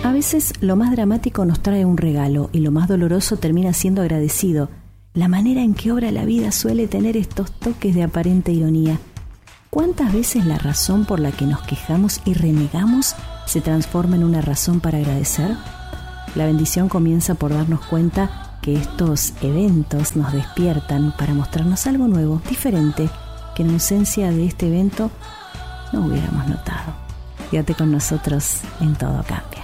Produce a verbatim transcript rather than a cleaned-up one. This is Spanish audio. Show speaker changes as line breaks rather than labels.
A veces lo más dramático nos trae un regalo y lo más doloroso termina siendo agradecido. La manera en que obra la vida suele tener estos toques de aparente ironía. ¿Cuántas veces la razón por la que nos quejamos y renegamos se transforma en una razón para agradecer? La bendición comienza por darnos cuenta que estos eventos nos despiertan para mostrarnos algo nuevo, diferente, que en ausencia de este evento no hubiéramos notado. Quédate con nosotros en Todo Cambia.